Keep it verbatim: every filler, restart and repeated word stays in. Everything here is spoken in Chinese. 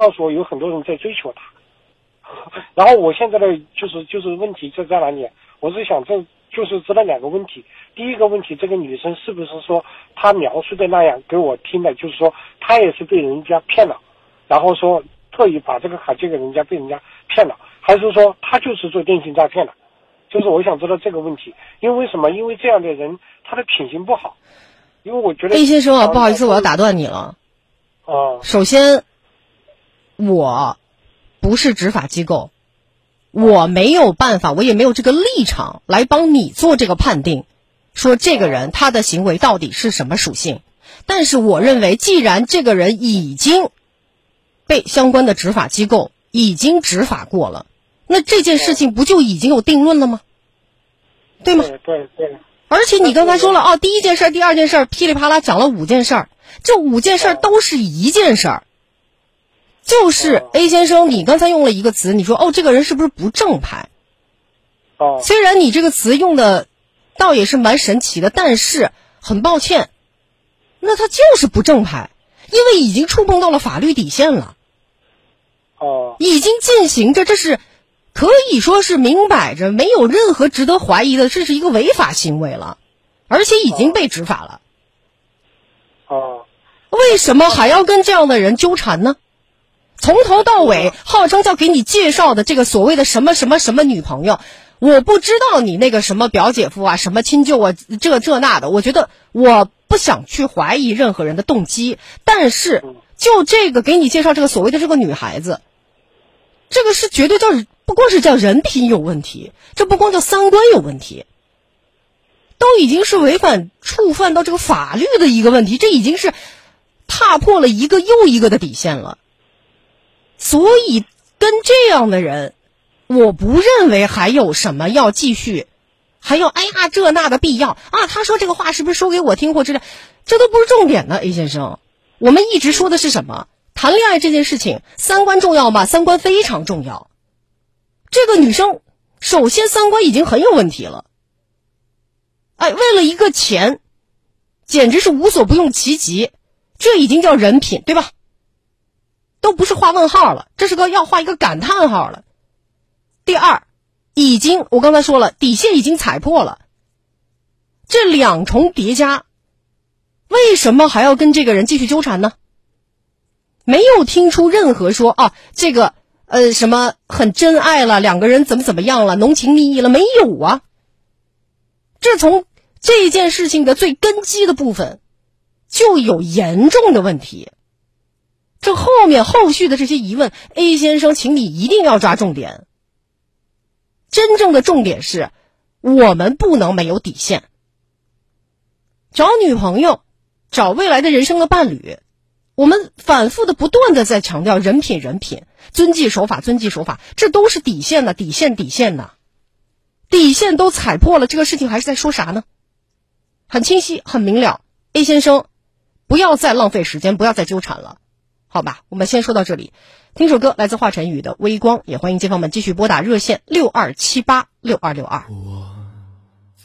告诉我有很多人在追求他。然后我现在的就是就是问题就在哪里？我是想这就是知道两个问题。第一个问题，这个女生是不是说她描述的那样给我听的，就是说她也是被人家骗了，然后说特意把这个卡借给人家，被人家骗了，还是说她就是做电信诈骗了？就是我想知道这个问题。因为什么？因为这样的人他的品行不好。因为我觉得 A 先生啊，不好意思，我要打断你了。 哦、 呃，首先我不是执法机构，我没有办法，我也没有这个立场来帮你做这个判定，说这个人他的行为到底是什么属性。但是我认为，既然这个人已经被相关的执法机构已经执法过了，那这件事情不就已经有定论了吗？对吗？ 对对对。 而且你刚才说了哦，第一件事、第二件事噼里啪啦讲了五件事，这五件事都是一件事儿。就是 A 先生，你刚才用了一个词，你说哦，这个人是不是不正派？ 哦， 虽然你这个词用的倒也是蛮神奇的，但是很抱歉，那他就是不正派，因为已经触碰到了法律底线了。 哦， 已经进行着，这是可以说是明摆着没有任何值得怀疑的，这是一个违法行为了，而且已经被执法了。 哦， 为什么还要跟这样的人纠缠呢？从头到尾号称叫给你介绍的这个所谓的什么什么什么女朋友，我不知道你那个什么表姐夫啊，什么亲舅啊，这这那的，我觉得我不想去怀疑任何人的动机，但是就这个给你介绍这个所谓的这个女孩子，这个是绝对叫不光是叫人品有问题，这不光叫三观有问题，都已经是违反触犯到这个法律的一个问题，这已经是踏破了一个又一个的底线了。所以跟这样的人，我不认为还有什么要继续，还要哎呀这那的必要啊。他说这个话是不是说给我听或之类，这都不是重点呢。A 先生，我们一直说的是什么？谈恋爱这件事情，三观重要吗？三观非常重要。这个女生首先三观已经很有问题了，哎，为了一个钱，简直是无所不用其极，这已经叫人品，对吧？都不是画问号了，这是个要画一个感叹号了。第二，已经我刚才说了，底线已经踩破了，这两重叠加，为什么还要跟这个人继续纠缠呢？没有听出任何说啊，这个呃什么很真爱了，两个人怎么怎么样了，浓情蜜意了，没有啊。这从这件事情的最根基的部分就有严重的问题。这后面后续的这些疑问 ，A 先生，请你一定要抓重点。真正的重点是，我们不能没有底线。找女朋友，找未来的人生的伴侣，我们反复的不断的在强调人品人品，遵纪守法遵纪守法，这都是底线呢，底线底线呢，底线都踩破了，这个事情还是在说啥呢？很清晰很明了 ，A 先生，不要再浪费时间，不要再纠缠了。好吧，我们先说到这里。听首歌，来自华晨宇的《微光》，也欢迎街坊们继续拨打热线六二七八六二六二。